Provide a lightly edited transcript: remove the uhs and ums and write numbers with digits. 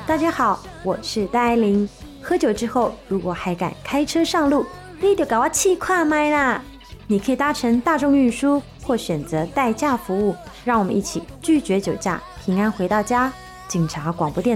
大家好，我是戴爱玲。喝酒之后，如果还敢开车上路，你就给我气跨麦啦！你可以搭乘大众运输，或选择代驾服务。让我们一起拒绝酒驾，平安回到家。警察广播电